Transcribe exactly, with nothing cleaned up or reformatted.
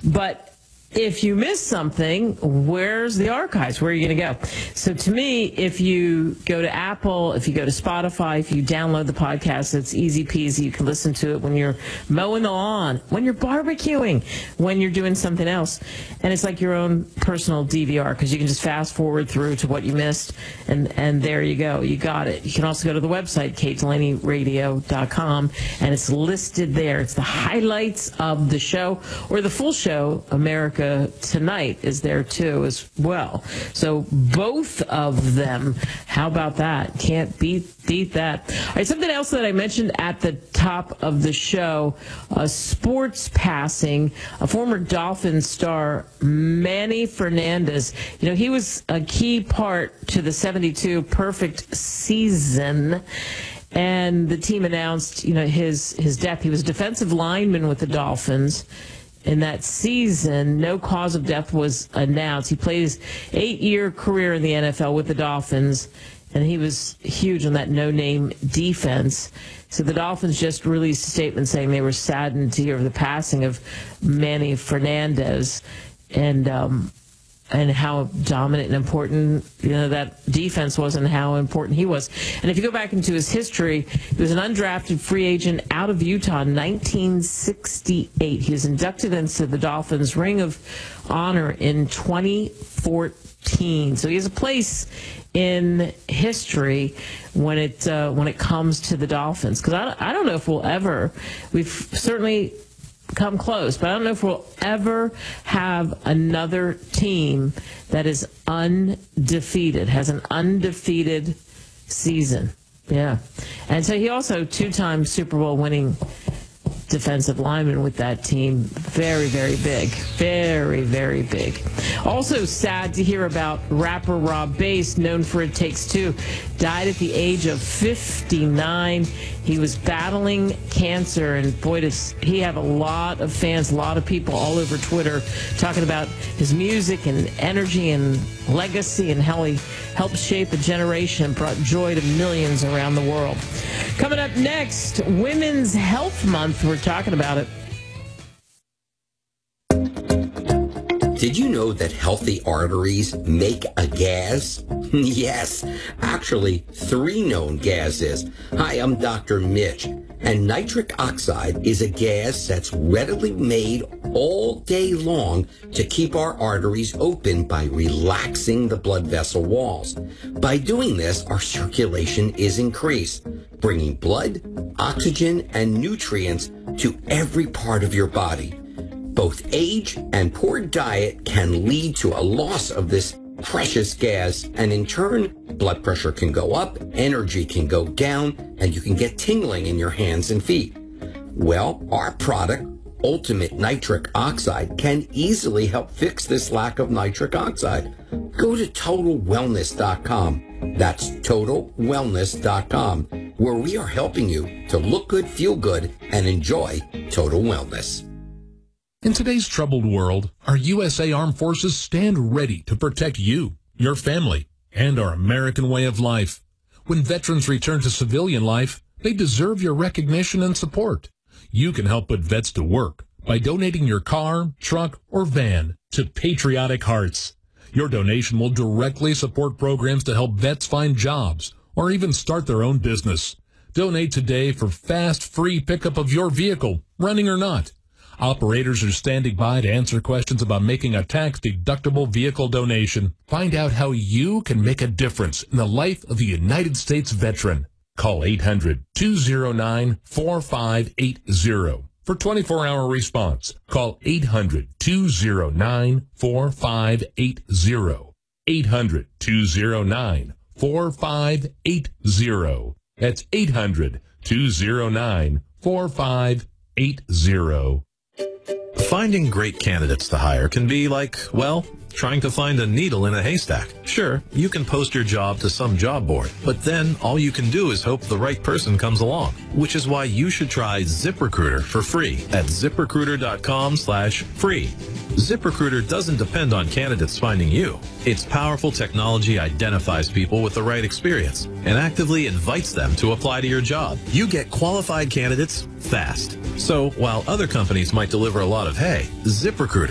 But if you miss something, where's the archives? Where are you going to go? So to me, if you go to Apple, if you go to Spotify, if you download the podcast, it's easy peasy. You can listen to it when you're mowing the lawn, when you're barbecuing, when you're doing something else. And it's like your own personal D V R because you can just fast forward through to what you missed, and, and there you go. You got it. You can also go to the website, kate delaney radio dot com, and it's listed there. It's the highlights of the show, or the full show, America Tonight is there too as well. So both of them, how about that? Can't beat beat that. All right, something else that I mentioned at the top of the show, uh, sports passing, a former Dolphins star, Manny Fernandez. You know, he was a key part to the seventy-two perfect season. And the team announced, you know, his, his death. He was a defensive lineman with the Dolphins. In that season, no cause of death was announced. He played his eight-year career in the N F L with the Dolphins, and he was huge on that no-name defense. So the Dolphins just released a statement saying they were saddened to hear of the passing of Manny Fernandez, and um, and how dominant and important, you know, that defense was and how important he was. And if you go back into his history, he was an undrafted free agent out of Utah in nineteen sixty-eight. He was inducted into the Dolphins Ring of Honor in twenty fourteen. So he has a place in history when it uh, when it comes to the Dolphins. Because I, I don't know if we'll ever, we've certainly come close, but I don't know if we'll ever have another team that is undefeated, has an undefeated season. Yeah. And so he also two-time Super Bowl winning defensive lineman with that team. Very, very big. Very, very big. Also sad to hear about rapper Rob Bass, known for It Takes Two, died at the age of fifty-nine. He was battling cancer, and boy, does he have a lot of fans, a lot of people all over Twitter talking about his music and energy and legacy and how he helped shape a generation and brought joy to millions around the world. Coming up next, Women's Health Month. We're talking about it. Did you know that healthy arteries make a gas? Yes, actually, three known gases. Hi, I'm Doctor Mitch, and nitric oxide is a gas that's readily made all day long to keep our arteries open by relaxing the blood vessel walls. By doing this, our circulation is increased, bringing blood, oxygen, and nutrients to every part of your body. Both age and poor diet can lead to a loss of this precious gas, and in turn, blood pressure can go up, energy can go down, and you can get tingling in your hands and feet. Well, our product, Ultimate Nitric Oxide, can easily help fix this lack of nitric oxide. Go to total wellness dot com. That's total wellness dot com, where we are helping you to look good, feel good, and enjoy total wellness. In today's troubled world, our U S A Armed Forces stand ready to protect you, your family, and our American way of life. When veterans return to civilian life, they deserve your recognition and support. You can help put vets to work by donating your car, truck, or van to Patriotic Hearts. Your donation will directly support programs to help vets find jobs or even start their own business. Donate today for fast, free pickup of your vehicle, running or not. Operators are standing by to answer questions about making a tax-deductible vehicle donation. Find out how you can make a difference in the life of a United States veteran. Call eight hundred, two oh nine, four five eight oh for twenty-four hour response. Call eight hundred, two oh nine, four five eight oh. eight hundred, two oh nine, four five eight oh. That's eight hundred, two oh nine, four five eight oh. Finding great candidates to hire can be like, well, trying to find a needle in a haystack. Sure, you can post your job to some job board, but then all you can do is hope the right person comes along, which is why you should try ZipRecruiter for free at ziprecruiter dot com slash free. ZipRecruiter doesn't depend on candidates finding you. Its powerful technology identifies people with the right experience and actively invites them to apply to your job. You get qualified candidates fast. So while other companies might deliver a lot of hay, ZipRecruiter